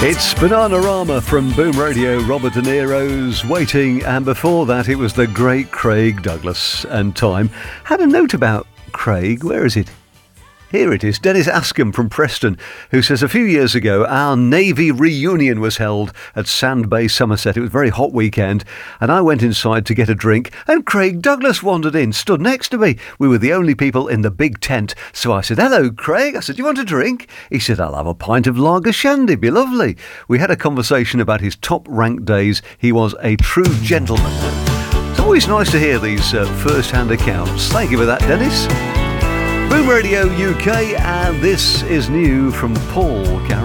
It's Bananarama from Boom Radio, Robert De Niro's Waiting, and before that it was the great Craig Douglas. And Time had a note about Craig. Where is it? Here it is. Dennis Askham from Preston, who says a few years ago our Navy reunion was held at Sand Bay, Somerset. It was a very hot weekend, and I went inside to get a drink, and Craig Douglas wandered in, stood next to me. We were the only people in the big tent, so I said, "Hello, Craig." I said, "Do you want a drink?" He said, "I'll have a pint of lager shandy, be lovely." We had a conversation about his top-ranked days. He was a true gentleman. It's always nice to hear these first-hand accounts. Thank you for that, Dennis. Boom Radio UK, and this is new from Paul Garrett.